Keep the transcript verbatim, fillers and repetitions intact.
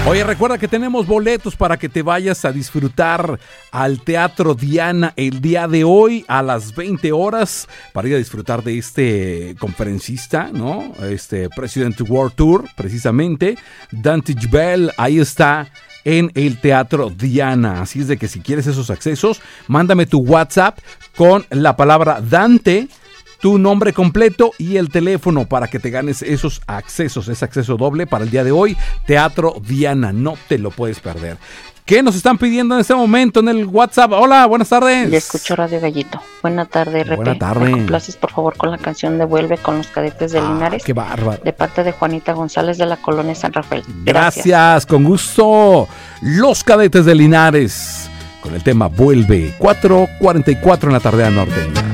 Oye, recuerda que tenemos boletos para que te vayas a disfrutar al Teatro Diana el día de hoy a las veinte horas para ir a disfrutar de este conferencista, ¿no? Este President World Tour, precisamente. Dante Gebel, ahí está en el Teatro Diana. Así es de que si quieres esos accesos, mándame tu WhatsApp con la palabra Dante, tu nombre completo y el teléfono para que te ganes esos accesos, ese acceso doble para el día de hoy, Teatro Diana, no te lo puedes perder. ¿Qué nos están pidiendo en este momento en el WhatsApp? Hola, buenas tardes. Ya escucho Radio Gallito. Buena tarde, R P. Buena tarde. ¿Me complaces, por favor, con la canción de Vuelve con los Cadetes de Ah, Linares? qué bárbaro. De parte de Juanita González de la Colonia San Rafael. Gracias. Gracias. Con gusto. Los Cadetes de Linares con el tema Vuelve, cuatro cuarenta y cuatro en la tarde norteña.